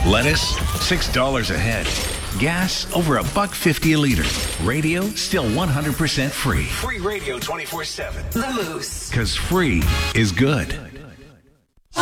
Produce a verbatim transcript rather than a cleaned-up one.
Lettuce, six dollars a head. Gas, over a buck fifty a liter. Radio, still one hundred percent free. Free radio twenty-four seven. The Moose. Because free is good.